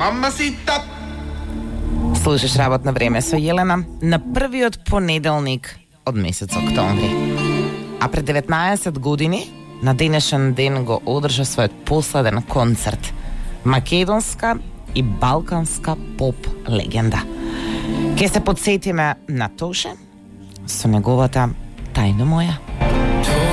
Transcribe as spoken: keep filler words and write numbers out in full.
Мамасита. Слушаш Работно време со Јелена на првиот понеделник од месец октомври. А пред деветнаесет години на денешен ден го одржа својот последен концерт македонска и балканска поп легенда. Ке се подсетиме на Тоше со неговата Тајно моја.